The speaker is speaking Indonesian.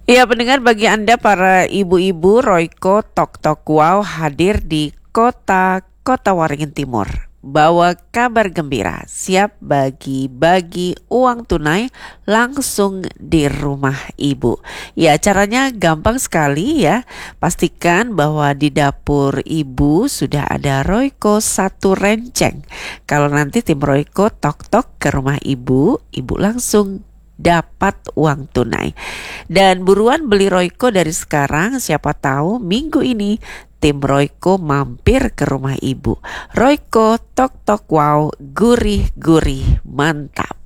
Ya pendengar, bagi Anda para ibu-ibu, Royco Tok Tok Wow hadir di Kota Waringin Timur. Bawa kabar gembira, siap bagi-bagi uang tunai langsung di rumah ibu. Ya, caranya gampang sekali ya. Pastikan bahwa di dapur ibu sudah ada Royco satu renceng. Kalau nanti tim Royco tok-tok ke rumah ibu langsung dapat uang tunai. Dan buruan beli Royco dari sekarang, siapa tahu minggu ini tim Royco mampir ke rumah ibu. Royco Tok Tok Wow, gurih-gurih, mantap.